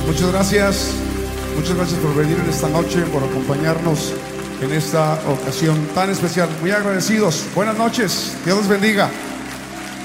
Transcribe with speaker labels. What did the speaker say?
Speaker 1: Muchas gracias. Muchas gracias por venir en esta noche, por acompañarnos en esta ocasión tan especial. Muy agradecidos. Buenas noches. Dios los bendiga.